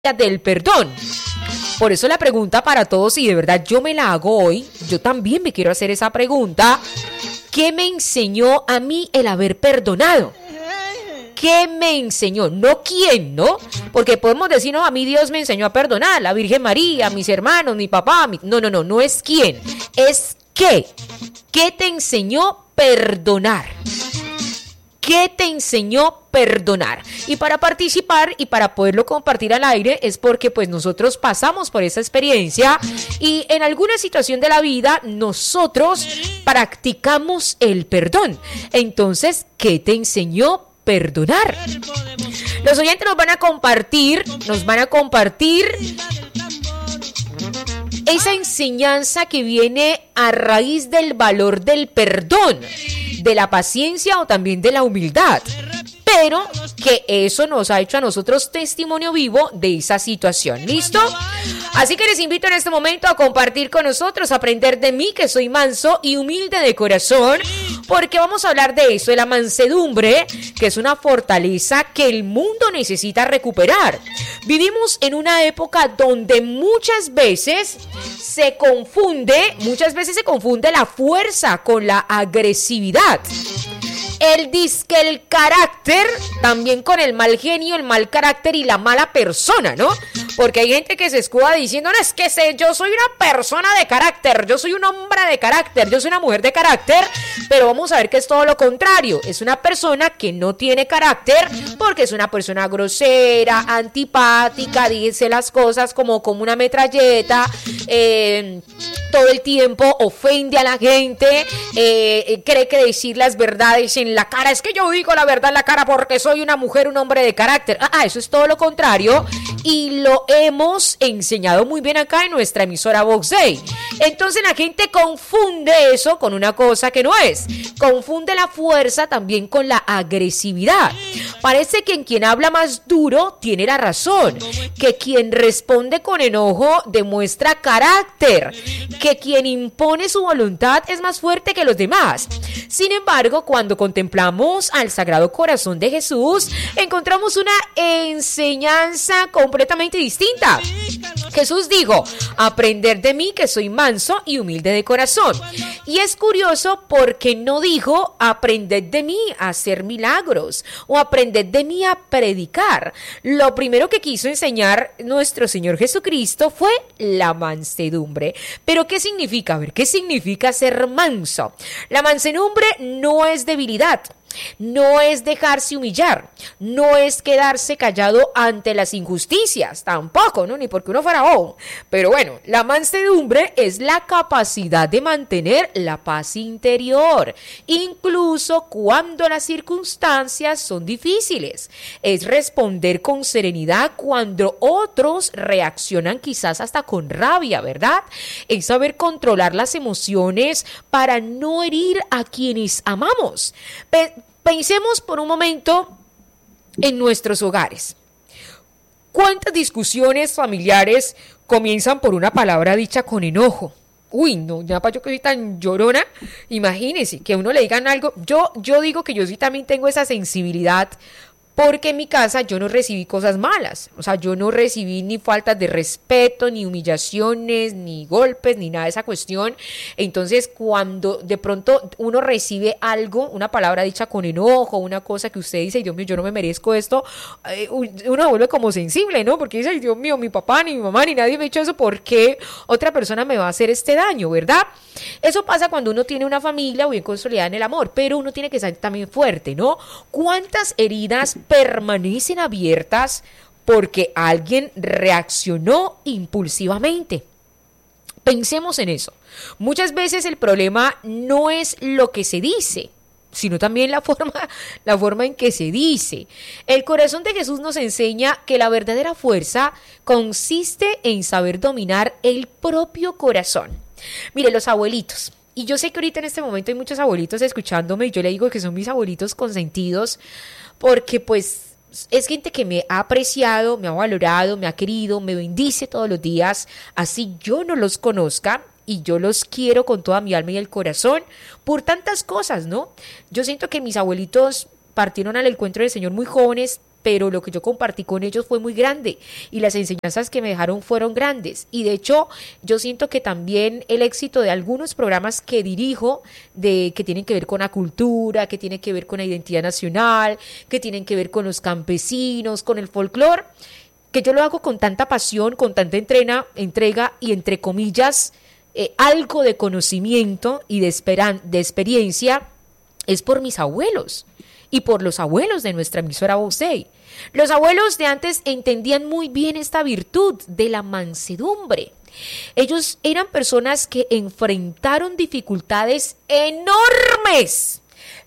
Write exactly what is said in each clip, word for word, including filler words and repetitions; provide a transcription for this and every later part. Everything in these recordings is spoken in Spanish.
del perdón. Por eso la pregunta para todos, y de verdad yo me la hago hoy, yo también me quiero hacer esa pregunta: ¿qué me enseñó a mí el haber perdonado? ¿Qué me enseñó? No quién, ¿no? Porque podemos decir, no, a mí Dios me enseñó a perdonar, la Virgen María, mis hermanos, mi papá, mi... no, no, no, no es quién, es qué. ¿Qué te enseñó perdonar? ¿Qué te enseñó perdonar? Y para participar y para poderlo compartir al aire es porque pues nosotros pasamos por esa experiencia y en alguna situación de la vida nosotros practicamos el perdón. Entonces, ¿qué te enseñó perdonar? Los oyentes nos van a compartir, nos van a compartir esa enseñanza que viene a raíz del valor del perdón, de la paciencia o también de la humildad, pero que eso nos ha hecho a nosotros testimonio vivo de esa situación. ¿Listo? Así que les invito en este momento a compartir con nosotros, a aprender de mí, que soy manso y humilde de corazón, porque vamos a hablar de eso, de la mansedumbre, que es una fortaleza que el mundo necesita recuperar. Vivimos en una época donde muchas veces se confunde, muchas veces se confunde la fuerza con la agresividad. El disque el carácter, también con el mal genio, el mal carácter y la mala persona, ¿no? Porque hay gente que se escuda diciendo, no, es que sé, yo soy una persona de carácter, yo soy un hombre de carácter, yo soy una mujer de carácter, pero vamos a ver que es todo lo contrario. Es una persona que no tiene carácter porque es una persona grosera, antipática, dice las cosas como, como una metralleta, eh, todo el tiempo ofende a la gente, eh, cree que decir las verdades en la cara, es que yo digo la verdad en la cara porque soy una mujer, un hombre de carácter. Ah, ah, eso es todo lo contrario y lo hemos enseñado muy bien acá en nuestra emisora Vox Day. Entonces la gente confunde eso con una cosa que no es, confunde la fuerza también con la agresividad. Parece que quien habla más duro tiene la razón, que quien responde con enojo demuestra carácter, que quien impone su voluntad es más fuerte que los demás. Sin embargo, cuando contemplamos al Sagrado Corazón de Jesús, encontramos una enseñanza completamente distinta. Jesús dijo, aprender de mí que soy manso y humilde de corazón. Y es curioso porque no dijo, aprended de mí a hacer milagros o aprended de mí a predicar. Lo primero que quiso enseñar nuestro Señor Jesucristo fue la mansedumbre. ¿Pero qué significa? A ver, ¿qué significa ser manso? La mansedumbre no es debilidad. No es dejarse humillar, no es quedarse callado ante las injusticias, tampoco, ¿no? Ni porque uno fuera oh. Pero bueno, la mansedumbre es la capacidad de mantener la paz interior, incluso cuando las circunstancias son difíciles. Es responder con serenidad cuando otros reaccionan quizás hasta con rabia, ¿verdad? Es saber controlar las emociones para no herir a quienes amamos. Pe- Pensemos por un momento en nuestros hogares. ¿Cuántas discusiones familiares comienzan por una palabra dicha con enojo? Uy, no, ya para yo que soy tan llorona, imagínense que a uno le digan algo. Yo, yo digo que yo sí también tengo esa sensibilidad, porque en mi casa yo no recibí cosas malas, o sea, yo no recibí ni faltas de respeto, ni humillaciones, ni golpes, ni nada de esa cuestión. Entonces, cuando de pronto uno recibe algo, una palabra dicha con enojo, una cosa que usted dice, Dios mío, yo no me merezco esto, eh, uno vuelve como sensible, ¿no? Porque dice, Dios mío, mi papá, ni mi mamá, ni nadie me ha hecho eso, ¿por qué otra persona me va a hacer este daño, verdad? Eso pasa cuando uno tiene una familia bien consolidada en el amor, pero uno tiene que ser también fuerte, ¿no? ¿Cuántas heridas permanecen abiertas porque alguien reaccionó impulsivamente? Pensemos en eso. Muchas veces el problema no es lo que se dice, sino también la forma, la forma en que se dice. El corazón de Jesús nos enseña que la verdadera fuerza consiste en saber dominar el propio corazón. Mire, los abuelitos. Y yo sé que ahorita en este momento hay muchos abuelitos escuchándome y yo le digo que son mis abuelitos consentidos porque pues es gente que me ha apreciado, me ha valorado, me ha querido, me bendice todos los días, así yo no los conozca y yo los quiero con toda mi alma y el corazón por tantas cosas, ¿no? Yo siento que mis abuelitos partieron al encuentro del Señor muy jóvenes, pero lo que yo compartí con ellos fue muy grande y las enseñanzas que me dejaron fueron grandes. Y de hecho, yo siento que también el éxito de algunos programas que dirijo, de que tienen que ver con la cultura, que tienen que ver con la identidad nacional, que tienen que ver con los campesinos, con el folclore, que yo lo hago con tanta pasión, con tanta entrena, entrega y entre comillas, eh, algo de conocimiento y de, esperan, de experiencia, es por mis abuelos y por los abuelos de nuestra emisora Vox Day. Los abuelos de antes entendían muy bien esta virtud de la mansedumbre. Ellos eran personas que enfrentaron dificultades enormes,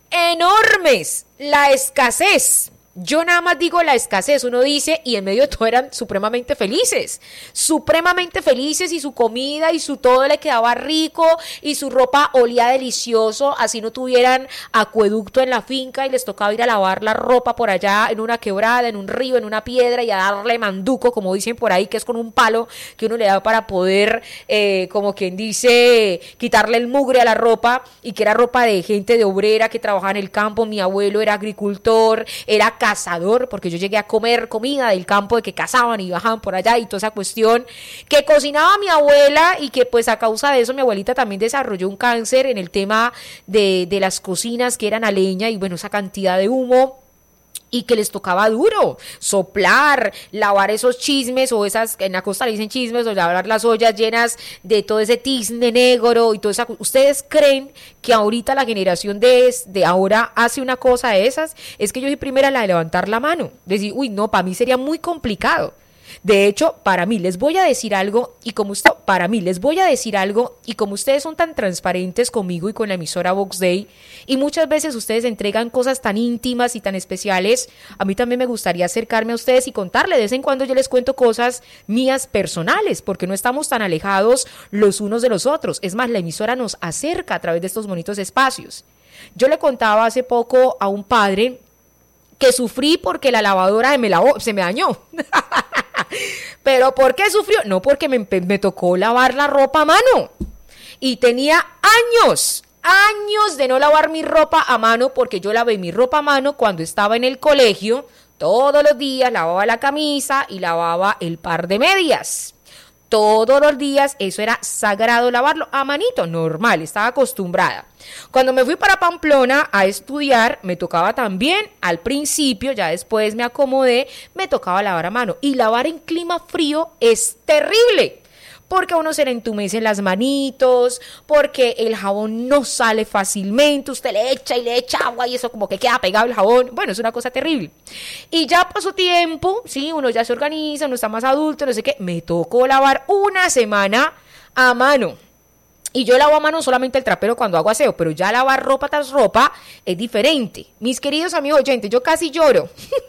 enormes, la escasez. Yo nada más digo la escasez, uno dice, y en medio de todo eran supremamente felices, supremamente felices y su comida y su todo le quedaba rico y su ropa olía delicioso, así no tuvieran acueducto en la finca y les tocaba ir a lavar la ropa por allá en una quebrada, en un río, en una piedra y a darle manduco, como dicen por ahí, que es con un palo que uno le da para poder, eh, como quien dice, quitarle el mugre a la ropa y que era ropa de gente de obrera que trabajaba en el campo. Mi abuelo era agricultor, era cazador, porque yo llegué a comer comida del campo de que cazaban y bajaban por allá y toda esa cuestión, que cocinaba mi abuela y que pues a causa de eso mi abuelita también desarrolló un cáncer en el tema de, de las cocinas que eran a leña y bueno, esa cantidad de humo. Y que les tocaba duro, soplar, lavar esos chismes o esas, en la costa le dicen chismes, o lavar las ollas llenas de todo ese tizne negro y todo eso. ¿Ustedes creen que ahorita la generación de, de ahora hace una cosa de esas? Es que yo soy primera la de levantar la mano, decir, uy, no, para mí sería muy complicado. De hecho, para mí les voy a decir algo y como usted, para mí les voy a decir algo y como ustedes son tan transparentes conmigo y con la emisora Vox Day y muchas veces ustedes entregan cosas tan íntimas y tan especiales, a mí también me gustaría acercarme a ustedes y contarles. De vez en cuando yo les cuento cosas mías personales porque no estamos tan alejados los unos de los otros. Es más, la emisora nos acerca a través de estos bonitos espacios. Yo le contaba hace poco a un padre que sufrí porque la lavadora se me, lavó, se me dañó. ¿Pero por qué sufrió? No, porque me, me tocó lavar la ropa a mano. Y tenía años, años de no lavar mi ropa a mano porque yo lavé mi ropa a mano cuando estaba en el colegio. Todos los días lavaba la camisa y lavaba el par de medias. Todos los días, eso era sagrado lavarlo a manito, normal, estaba acostumbrada. Cuando me fui para Pamplona a estudiar, me tocaba también, al principio, ya después me acomodé, me tocaba lavar a mano. Y lavar en clima frío es terrible, porque a uno se le entumecen las manitos, porque el jabón no sale fácilmente, usted le echa y le echa agua y eso como que queda pegado el jabón. Bueno, es una cosa terrible. Y ya pasó tiempo, sí, uno ya se organiza, uno está más adulto, no sé qué, me tocó lavar una semana a mano. Y yo lavo a mano solamente el trapero cuando hago aseo, pero ya lavar ropa tras ropa es diferente. Mis queridos amigos oyentes, yo casi lloro.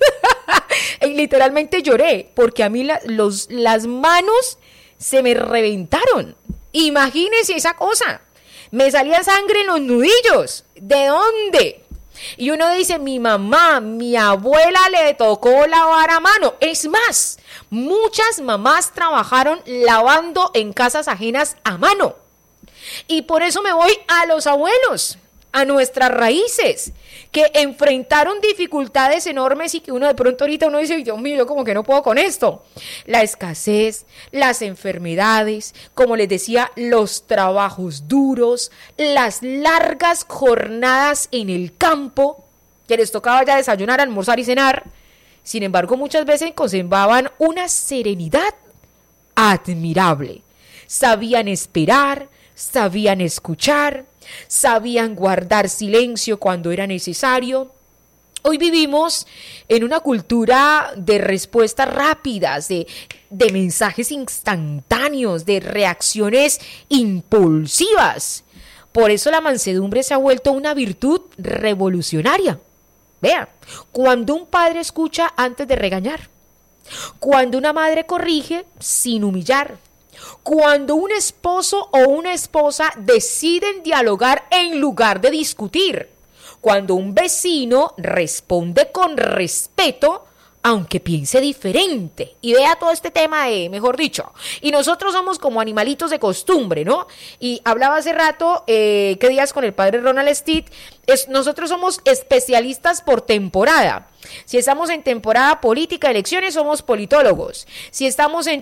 Y literalmente lloré, porque a mí la, los, las manos se me reventaron. Imagínense esa cosa. Me salía sangre en los nudillos. ¿De dónde? Y uno dice, mi mamá, mi abuela le tocó lavar a mano. Es más, muchas mamás trabajaron lavando en casas ajenas a mano. Y por eso me voy a los abuelos, a nuestras raíces, que enfrentaron dificultades enormes y que uno de pronto ahorita uno dice, Dios mío, yo como que no puedo con esto. La escasez, las enfermedades, como les decía, los trabajos duros, las largas jornadas en el campo, que les tocaba ya desayunar, almorzar y cenar. Sin embargo, muchas veces conservaban una serenidad admirable. Sabían esperar, sabían escuchar, sabían guardar silencio cuando era necesario. Hoy vivimos en una cultura de respuestas rápidas, de, de mensajes instantáneos, de reacciones impulsivas. Por eso la mansedumbre se ha vuelto una virtud revolucionaria. Vea, cuando un padre escucha antes de regañar, cuando una madre corrige sin humillar, cuando un esposo o una esposa deciden dialogar en lugar de discutir, cuando un vecino responde con respeto aunque piense diferente. Y vea todo este tema de, mejor dicho, y nosotros somos como animalitos de costumbre, ¿no? Y hablaba hace rato, eh, ¿qué días con el padre Ronald Stitt? Es, nosotros somos especialistas por temporada. Si estamos en temporada política, elecciones, somos politólogos. Si estamos en